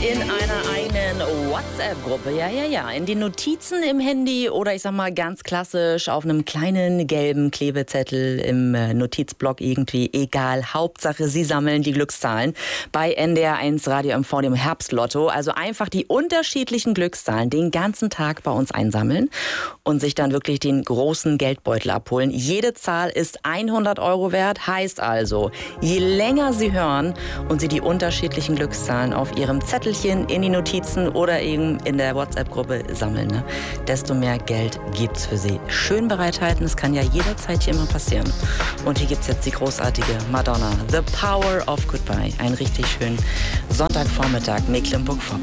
in einer eigenen WhatsApp-Gruppe. Ja. In den Notizen im Handy oder ich sag mal ganz klassisch auf einem kleinen gelben Klebezettel im Notizblock irgendwie. Egal. Hauptsache, Sie sammeln die Glückszahlen bei NDR1 Radio MV, dem Herbstlotto. Also einfach die unterschiedlichen Glückszahlen den ganzen Tag bei uns einsammeln und sich dann wirklich den großen Geldbeutel abholen. Jede Zahl ist 100 € wert. Heißt also, je länger Sie hören und Sie die unterschiedlichen Glückszahlen auf Ihrem Zettelchen in die Notizen oder eben in der WhatsApp-Gruppe sammeln, desto mehr Geld gibt's für Sie. Schön bereithalten, es kann ja jederzeit hier immer passieren. Und hier gibt's jetzt die großartige Madonna, The Power of Goodbye. Einen richtig schönen Sonntagvormittag, Mecklenburg-Vorpommern.